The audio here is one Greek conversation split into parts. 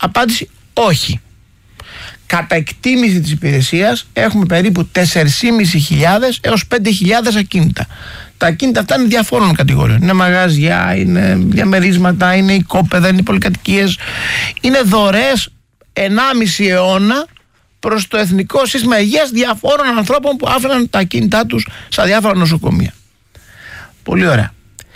Απάντηση: όχι. Κατά εκτίμηση της υπηρεσίας έχουμε περίπου 4.500 έως 5.000 ακίνητα. Τα ακίνητα αυτά είναι διαφόρων κατηγοριών. Είναι μαγαζιά, είναι διαμερίσματα, είναι οικόπεδα, είναι πολυκατοικίες. Είναι δωρεές 1,5 αιώνα προς το Εθνικό Σύστημα Υγείας διαφόρων ανθρώπων που άφηναν τα ακίνητά τους στα διάφορα νοσοκομεία. Πολύ ωραία.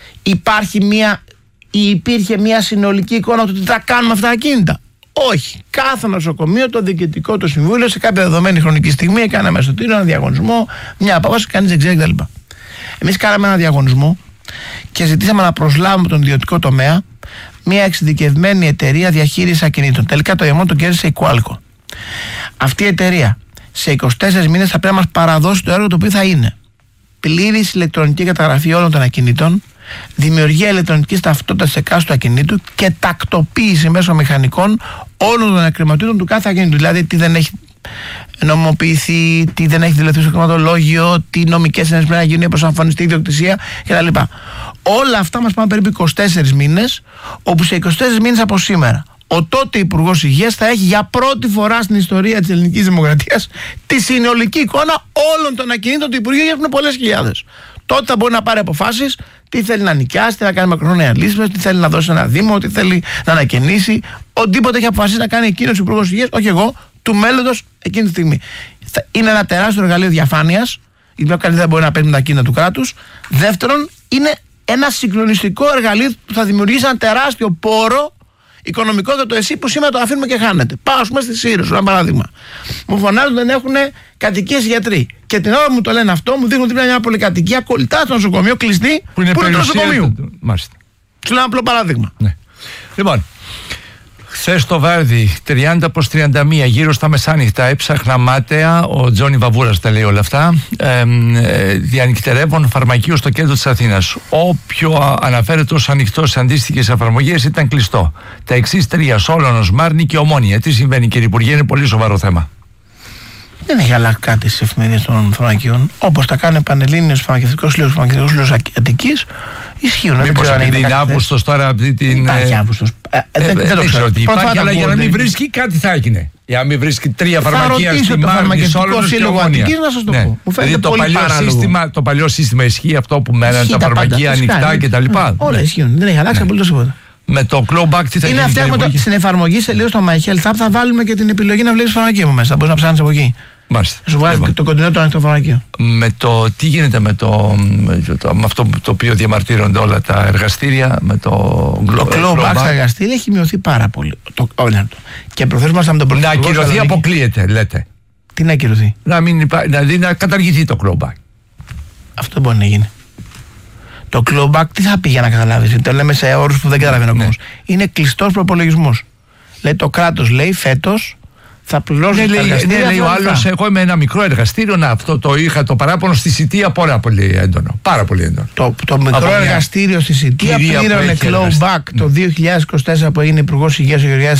Υπήρχε μια συνολική εικόνα του τι θα κάνουμε αυτά τα ακίνητα? Όχι. Κάθε νοσοκομείο, το διοικητικό του συμβούλιο, σε κάποια δεδομένη χρονική στιγμή έκανε ένα μεσοτήριο, ένα διαγωνισμό, μια απόφαση, κανείς δεν ξέρει κτλ. Εμείς κάναμε ένα διαγωνισμό και ζητήσαμε να προσλάβουμε τον ιδιωτικό τομέα μια εξειδικευμένη εταιρεία διαχείρισης ακινήτων. Τελικά το διαγωνισμό το κέρδισε η Qualco. Αυτή η εταιρεία σε 24 μήνες θα πρέπει να μας παραδώσει το έργο το οποίο θα είναι πλήρης ηλεκτρονική καταγραφή όλων των ακινήτων, δημιουργία ηλεκτρονικής ταυτότητας σε εκάστοτε ακινήτου και τακτοποίηση μέσω μηχανικών όλων των ακριματήτων του κάθε ακινήτου. Δηλαδή τι δεν έχει νομιμοποιηθεί, τι δεν έχει δηλωθεί στο χρηματολόγιο, τι νομικές ενέργειες πρέπει να γίνουν προς αμφωνιστή ιδιοκτησία κτλ. Όλα αυτά μας πάνε περίπου 24 μήνες, όπου σε 24 μήνες από σήμερα ο τότε Υπουργός Υγείας θα έχει για πρώτη φορά στην ιστορία της ελληνικής δημοκρατίας τη συνολική εικόνα όλων των ακινήτων του Υπουργείου, γιατί είναι πολλές χιλιάδες. Τότε θα μπορεί να πάρει αποφάσεις τι θέλει να νοικιάσει, τι θα κάνει μακροχρόνια λύσεις, τι θέλει να δώσει ένα δήμο, τι θέλει να ανακαινήσει. Οτιδήποτε έχει αποφασίσει να κάνει εκείνος ο Υπουργός Υγείας, όχι εγώ, του μέλλοντος εκείνη τη στιγμή. Είναι ένα τεράστιο εργαλείο διαφάνειας, γιατί πιο καλύτερα μπορεί να παίρνει τα ακίνητα του κράτους. Δεύτερον, είναι ένα συγκλονιστικό εργαλείο που θα δημιουργήσει ένα τεράστιο πόρο οικονομικό για το ΕΣΥ που σήμερα το αφήνουμε και χάνεται. Πάω, ας πούμε, στη Σύρωση, ένα παράδειγμα. Μου φωνάζουν ότι δεν έχουν κατοικίες γιατροί. Και την ώρα που μου το λένε αυτό, μου δείχνουν ότι είναι μια πολυκατοικία κολλητά στο νοσοκομείο, κλειστή, που είναι το νοσοκομείο. Σου λέω ένα απλό παράδειγμα. Ναι. Λοιπόν, χθες το βράδυ, 30 προς 31, γύρω στα μεσάνυχτα, έψαχνα μάταια, ο Τζόνι Βαβούρας τα λέει όλα αυτά, διανυκτερεύων φαρμακείο στο κέντρο της Αθήνας. Όποιο αναφέρεται ως ανοιχτό σε αντίστοιχες εφαρμογές ήταν κλειστό. Τα εξής τρία: Σόλωνος, Μάρνη και Ομόνια. Τι συμβαίνει, κύριε Υπουργέ? Είναι πολύ σοβαρό θέμα. Δεν έχει αλλάξει κάτι στις εφημερίδες των φαρμακείων. Όπως τα κάνει Πανελλήνιος Φαρμακευτικός Σύλλογος Αττικής, ισχύουν. Μήπως επειδή είναι Αύγουστος τώρα από την. Υπάρχει Αύγουστος. Δεν ξέρω ότι υπάρχει, αλλά για να μην βρίσκει κάτι θα έγινε. Για να μην βρίσκει τρία φαρμακεία στη Μάρνη, Σόλωνος και Ομόνια. Να σας το πω. Μου φαίνεται το παλιό σύστημα ισχύει αυτό που μέναν τα φαρμακεία ανοιχτά κτλ. Όλα ισχύουν. Δεν έχει αλλάξει απολύτως τίποτα. Με το clawback τι θα γίνει? Είναι αυτή στην εφαρμογή σε λίγο στο My Health App θα βάλουμε και την επιλογή να βλέπεις φαρμακείο μου μέσα. Θα μπορείς να ψάχνεις από εκεί. Μάλιστα. Σου βγάζει το κοντινό το ανοιχτό φαρμακείο. Τι γίνεται με αυτό το οποίο διαμαρτύρονται όλα τα εργαστήρια, με το clawback στα εργαστήρια έχει μειωθεί πάρα πολύ. Και προθέσουμε να τον να ακυρωθεί, αποκλείεται, λέτε. Τι να ακυρωθεί? Να καταργηθεί το clawback. Αυτό μπορεί να γίνει. Το clawback τι θα πει για να καταλάβεις? Το λέμε σε όρους που δεν καταλαβαίνει ο κόσμος. Είναι κλειστός προπολογισμός. Λέει το κράτος, λέει φέτος θα πληρώσει τα εργαστήρια. Λέει ο άλλος, εγώ είμαι ένα μικρό εργαστήριο. Να, αυτό το είχα το παράπονο στη Σιτία πάρα πολύ έντονο. Πάρα πολύ έντονο. Το μικρό εργαστήριο στη Σιτία πλήρωνε clawback το 2024 που έγινε Υπουργός Υγείας ο Γεωργιάδης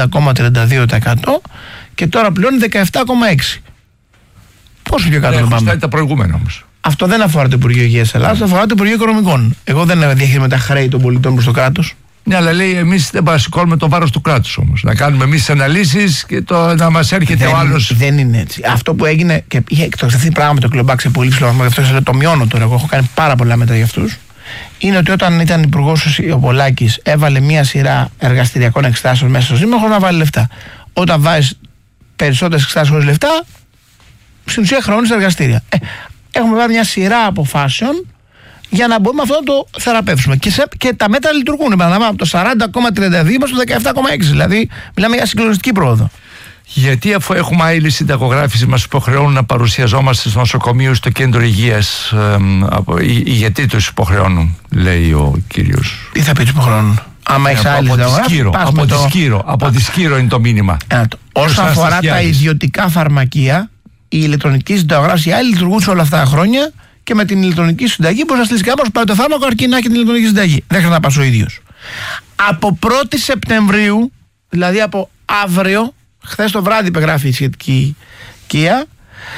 40,32% και τώρα πληρώνει 17,6%. Πόσο πιο κάτω το πάμε? Αυτά τα προηγούμενα όμως. Αυτό δεν αφορά το Υπουργείο Υγείας Ελλάδας, αφορά το Υπουργείο Οικονομικών. Εγώ δεν διαχειρίζομαι τα χρέη των πολιτών προς το κράτος. Ναι, αλλά λέει εμείς δεν παρασηκώνουμε το βάρος του κράτους όμως. Να κάνουμε εμείς τις αναλύσεις και να μας έρχεται ο άλλος. Δεν είναι έτσι. Αυτό που έγινε και είχε εκτοξευθεί πράγμα το clawback σε πολύ ψηλό βαθμό, γι' αυτό το μειώνω τώρα. Εγώ έχω κάνει πάρα πολλά μέτρα για αυτούς. Είναι ότι όταν ήταν υπουργός ο Πολάκης, έβαλε μια σειρά εργαστηριακών εξετάσεων μέσα στο Σύμμα χωρίς να βάλει λεφτά. Όταν βάζεις περισσότερες εξετάσεις χωρίς λεφτά, στην ουσία χρεώνεις εργαστήρια. Έχουμε βάλει μια σειρά αποφάσεων για να μπορούμε αυτό να το θεραπεύσουμε. Και τα μέτρα λειτουργούν. Επαναλαμβάνω, από το 40,32 στο 17,6. Δηλαδή, μιλάμε για συγκλονιστική πρόοδο. Γιατί αφού έχουμε άειλη συνταγογράφηση μας υποχρεώνουν να παρουσιαζόμαστε στο νοσοκομείο ή στο κέντρο υγείας? Γιατί τους υποχρεώνουν, λέει ο κύριος. Τι θα πει τους υποχρεώνουν? Άμα έχεις άειλη συνταγογράφηση. Από τη Σκύρο είναι το μήνυμα. Όσον αφορά τα ιδιωτικά φαρμακεία, η ηλεκτρονική συνταγογράφηση άλλη λειτουργούσε όλα αυτά τα χρόνια. Και με την ηλεκτρονική συνταγή μπορεί να στείλει κάποιο πάρει το φάρμακο αρκεί να έχει την ηλεκτρονική συνταγή. Δεν χρειάζεται να πας ο ίδιος. Από 1η Σεπτεμβρίου, δηλαδή από αύριο, χθες το βράδυ υπεγράφει η σχετική ΚΙΑ,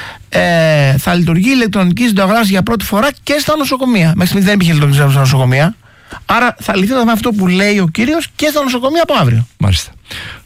θα λειτουργεί η ηλεκτρονική συνταγογράφηση για πρώτη φορά και στα νοσοκομεία. Μέχρι στιγμής δεν υπήρχε ηλεκτρονική στα νοσοκομεία. Άρα θα λυθεί αυτό που λέει ο κύριος και στα νοσοκομεία από αύριο. Μάλιστα.